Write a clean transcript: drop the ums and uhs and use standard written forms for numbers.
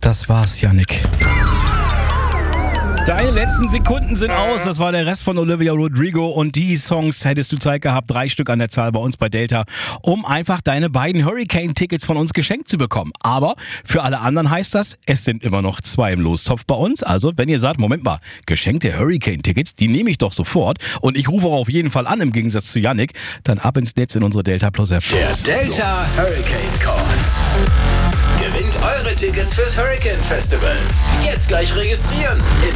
Das war's, Yannick. Deine letzten Sekunden sind aus. Das war der Rest von Olivia Rodrigo. Und die Songs hättest du Zeit gehabt, 3 Stück an der Zahl bei uns bei Delta, um einfach deine beiden Hurricane-Tickets von uns geschenkt zu bekommen. Aber für alle anderen heißt das, es sind immer noch 2 im Lostopf bei uns. Also wenn ihr sagt, Moment mal, geschenkte Hurricane-Tickets, die nehme ich doch sofort. Und ich rufe auch auf jeden Fall an, im Gegensatz zu Yannick, dann ab ins Netz in unsere Delta Plus App. Der Delta Hurricane Call. Gewinnt eure Tickets fürs Hurricane Festival. Jetzt gleich registrieren.